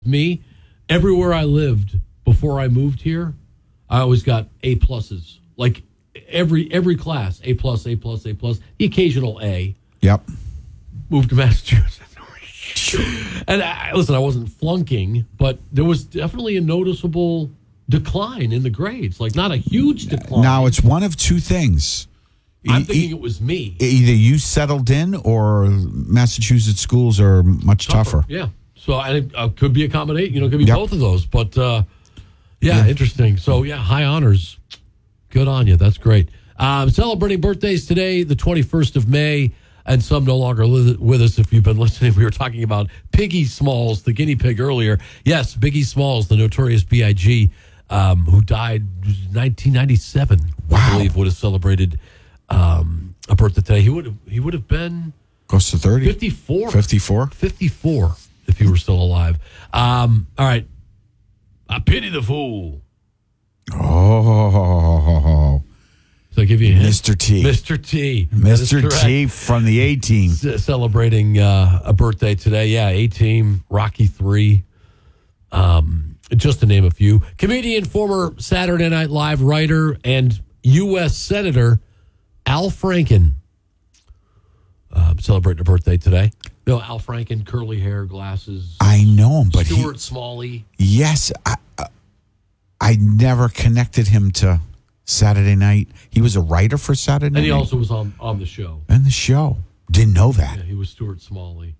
Me, everywhere I lived before I moved here, I always got A pluses. Like every class, A plus, A plus, A plus. The occasional A. Yep. Moved to Massachusetts. And listen, I wasn't flunking, but there was definitely a noticeable decline in the grades. Like not a huge decline. Now it's one of two things. I'm thinking it was me. Either you settled in or Massachusetts schools are much tougher. Yeah. So it could be a combination. It could be both of those. But, interesting. So, high honors. Good on you. That's great. Celebrating birthdays today, the 21st of May, and some no longer with us. If you've been listening, we were talking about Piggy Smalls, the guinea pig, earlier. Yes, Biggie Smalls, the notorious B.I.G., who died in 1997, I believe, would have celebrated a birthday today. He would have been... Close to 30? 54. 54? 54, if he were still alive. All right. I pity the fool. Oh. So I give you a hint. Mr. T. Mr. T. Mr. T from the A-Team. Celebrating a birthday today. Yeah, A-Team, Rocky III. Just to name a few. Comedian, former Saturday Night Live writer, and U.S. Senator Al Franken. Celebrating a birthday today. Al Franken, curly hair, glasses. I know him, but Stuart Smalley. Yes, I never connected him to Saturday Night. He was a writer for Saturday Night. And he also was on the show. And the show. Didn't know that. Yeah, he was Stuart Smalley.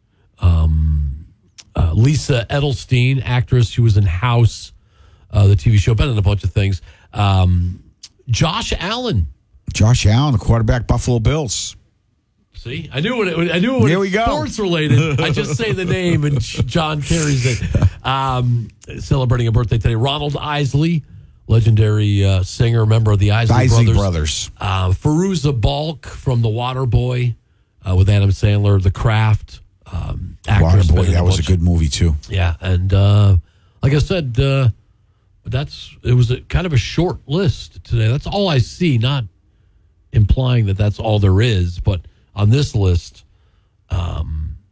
Lisa Edelstein, actress. She was in House, the TV show. Been in a bunch of things. Josh Allen. Josh Allen, the quarterback, Buffalo Bills. See, I knew it was sports related. I just say the name and John carries it. Celebrating a birthday today. Ronald Isley, legendary singer, member of the Isley Brothers. Fairuza Balk from The Waterboy with Adam Sandler. The Craft. Waterboy, that was a good movie too. Yeah, and like I said, it was kind of a short list today. That's all I see, not implying that that's all there is, but on this list, I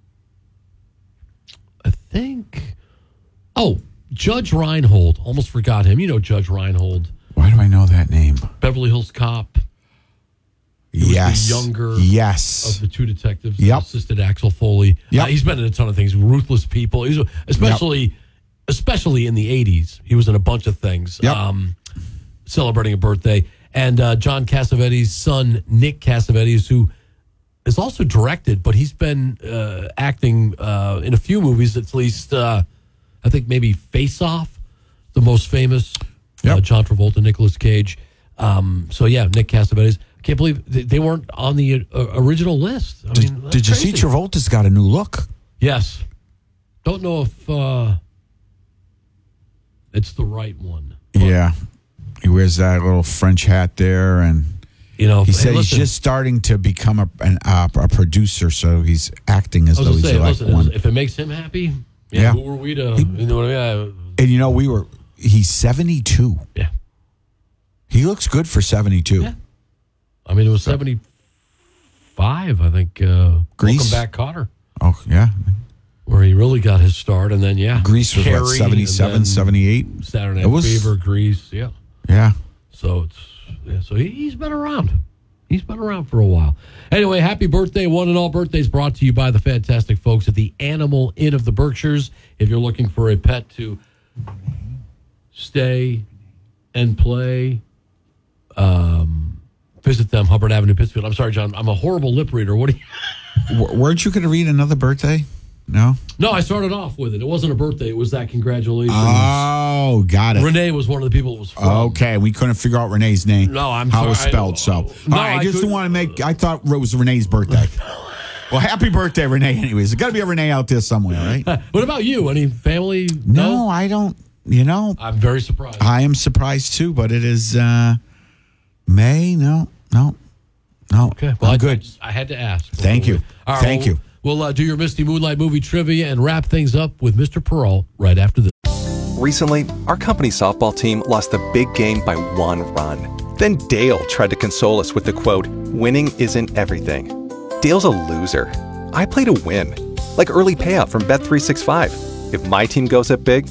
think, Judge Reinhold. Almost forgot him. You know Judge Reinhold. Why do I know that name? Beverly Hills Cop. Yes. The younger of the two detectives. Yep. Assisted Axel Foley. Yep. He's been in a ton of things. Ruthless People. He's especially in the 80s. He was in a bunch of things. Yep. Celebrating a birthday. And John Cassavetes' son, Nick Cassavetes, who is also directed, but he's been acting in a few movies, at least, I think maybe Face Off, the most famous. Yep. John Travolta, Nicolas Cage. Nick Cassavetes. I can't believe they weren't on the original list. Did you see Travolta's got a new look? Yes. Don't know if it's the right one. Yeah. He wears that little French hat there, and he said he's just starting to become a producer, so he's acting as though he's one. If it makes him happy, who were we to? And he's 72. Yeah. He looks good for 72. Yeah. It was 75, I think. Grease. Welcome Back, Kotter. Oh, yeah. Where he really got his start, and then, Grease was, Carrie, 77, 78? Saturday Night Fever, Grease, yeah. Yeah. So he's been around. He's been around for a while. Anyway, happy birthday. One and all birthdays brought to you by the fantastic folks at the Animal Inn of the Berkshires. If you're looking for a pet to stay and play, visit them, Hubbard Avenue, Pittsfield. I'm sorry, John. I'm a horrible lip reader. What do you... Weren't you going to read another birthday? No? No, I started off with it. It wasn't a birthday. It was that congratulations. Oh, got it. Renee was one of the people it was from. Okay, we couldn't figure out Renee's name. No, I'm how sorry. it was spelled. I just didn't want to make... I thought it was Renee's birthday. Well, happy birthday, Renee, anyways. There's got to be a Renee out there somewhere, right? What about you? Any family? No, I don't. I'm very surprised. I am surprised, too, but it is May. No. Okay, well, I'm good. I had to ask. Thank you. All right, Thank you. We'll do your Misty Moonlight movie trivia and wrap things up with Mr. Pearl right after this. Recently, our company softball team lost the big game by 1 run. Then Dale tried to console us with the quote, "Winning isn't everything." Dale's a loser. I play to win, like early payout from Bet365. If my team goes up big,